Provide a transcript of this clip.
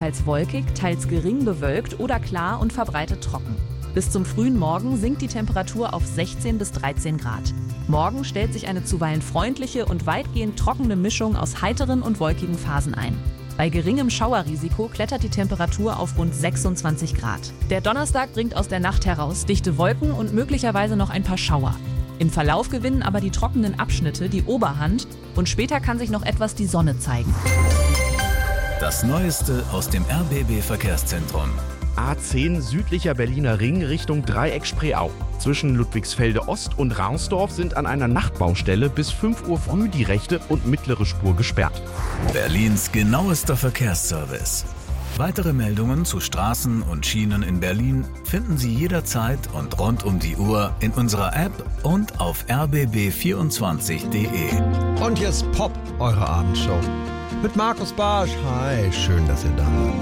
teils wolkig, teils gering bewölkt oder klar und verbreitet trocken. Bis zum frühen Morgen sinkt die Temperatur auf 16 bis 13 Grad. Morgen stellt sich eine zuweilen freundliche und weitgehend trockene Mischung aus heiteren und wolkigen Phasen ein. Bei geringem Schauerrisiko klettert die Temperatur auf rund 26 Grad. Der Donnerstag bringt aus der Nacht heraus dichte Wolken und möglicherweise noch ein paar Schauer. Im Verlauf gewinnen aber die trockenen Abschnitte die Oberhand und später kann sich noch etwas die Sonne zeigen. Das Neueste aus dem RBB-Verkehrszentrum. A10 südlicher Berliner Ring Richtung Dreieck Spreeau. Zwischen Ludwigsfelde Ost und Rangsdorf sind an einer Nachtbaustelle bis 5 Uhr früh die rechte und mittlere Spur gesperrt. Berlins genauester Verkehrsservice. Weitere Meldungen zu Straßen und Schienen in Berlin finden Sie jederzeit und rund um die Uhr in unserer App und auf rbb24.de. Und jetzt Pop, eure Abendshow. Mit Markus Barsch. Hi, schön, dass ihr da seid.